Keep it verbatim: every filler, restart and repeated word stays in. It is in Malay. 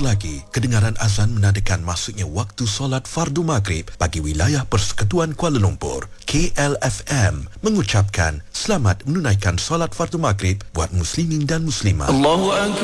lagi, kedengaran azan menandakan masuknya waktu solat fardu maghrib bagi wilayah Persekutuan Kuala Lumpur. K L F M mengucapkan selamat menunaikan solat fardu maghrib buat muslimin dan muslimat. Allahu Akbar.